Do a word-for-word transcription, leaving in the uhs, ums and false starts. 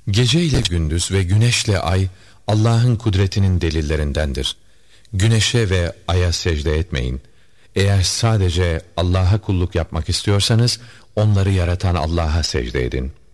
Gece ile gündüz ve güneşle ay Allah'ın kudretinin delillerindendir. Güneşe ve aya secde etmeyin. Eğer sadece Allah'a kulluk yapmak istiyorsanız onları yaratan Allah'a secde edin.